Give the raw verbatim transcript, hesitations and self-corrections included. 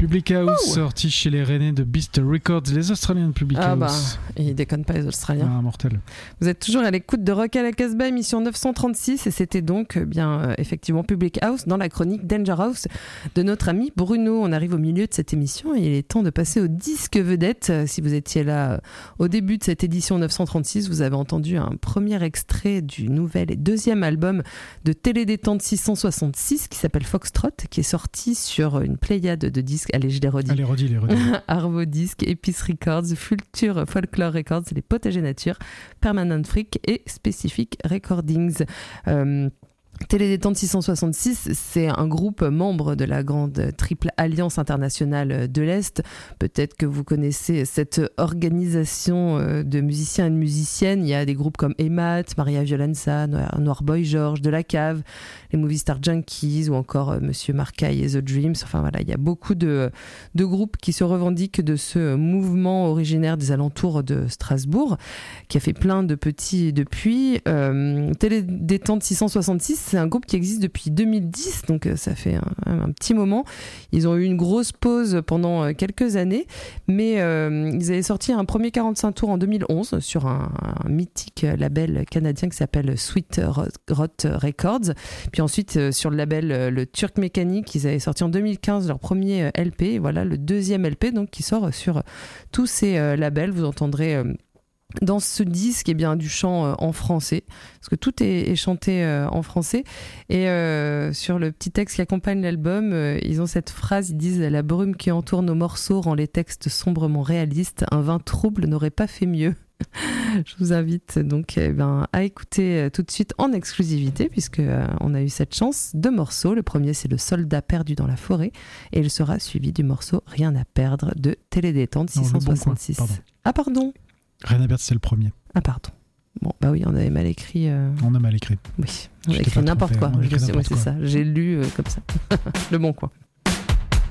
Public House, oh sorti chez les Rennais de Beast Records, les Australiens de Public ah House. bah, ils déconnent pas les Australiens. Ah, mortel. Vous êtes toujours à l'écoute de Rock à la Casbah, émission neuf cent trente-six, et c'était donc euh, bien euh, effectivement Public House dans la chronique Danger House de notre ami Bruno. On arrive au milieu de cette émission et il est temps de passer au disque vedette. Euh, si vous étiez là euh, au début de cette édition neuf cent trente-six, vous avez entendu un premier extrait du nouvel et deuxième album de Télédétente six cent soixante-six qui s'appelle Foxtrot, qui est sorti sur une pléiade de disques. Allez, je les redis. Allez, redis, les redis. Arvo Disc, Epice Records, Future Folklore Records, Les Potagers Nature, Permanent Freak et Specific Recordings. Euh, Télédétente six cent soixante-six, c'est un groupe membre de la grande triple alliance internationale de l'Est. Peut-être que vous connaissez cette organisation de musiciens et de musiciennes. Il y a des groupes comme Emat, Maria Violenza, Noir Boy George, De La Cave, les Movie Star Junkies ou encore Monsieur Marcaille et The Dreams. Enfin voilà, il y a beaucoup de, de groupes qui se revendiquent de ce mouvement originaire des alentours de Strasbourg, qui a fait plein de petits depuis. Euh, Télédétente six cent soixante-six, c'est un groupe qui existe depuis deux mille dix, donc ça fait un, un petit moment. Ils ont eu une grosse pause pendant quelques années, mais euh, ils avaient sorti un premier quarante-cinq tours en deux mille onze sur un, un mythique label canadien qui s'appelle Sweet Rot Records. Puis ensuite, euh, sur le label euh, le Turk Mécanique, ils avaient sorti en deux mille quinze leur premier euh, L P. Et voilà le deuxième L P donc, qui sort sur euh, tous ces euh, labels. Vous entendrez... Euh, dans ce disque, eh bien, du chant euh, en français, parce que tout est, est chanté euh, en français. Et euh, sur le petit texte qui accompagne l'album, euh, ils ont cette phrase, ils disent « La brume qui entoure nos morceaux rend les textes sombrement réalistes. Un vin trouble n'aurait pas fait mieux. » Je vous invite donc eh ben, à écouter euh, tout de suite en exclusivité, puisque euh, on a eu cette chance, deux morceaux. Le premier, c'est Le Soldat perdu dans la forêt, et il sera suivi du morceau Rien à perdre de Télédétente six cent soixante-six. Non, le bon coin, ah pardon. Rien à perdre, c'est le premier. Ah pardon. Bon, bah oui, on avait mal écrit. Euh... On a mal écrit. Oui, on a écrit n'importe quoi. Je sais, ouais, c'est ça. J'ai lu euh, comme ça. Le bon coin.